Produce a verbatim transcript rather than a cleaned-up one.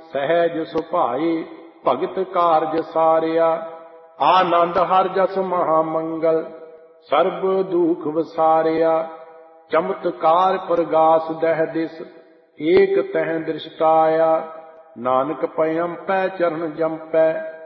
सहज सुभाए भगत कारज सारिया। आनंद हर जस महामंगल सर्ब दुख वसारिया। चमत्कार प्रगास दह दिस एक तह दृष्टाया। नानक पयम पै चरण जंपै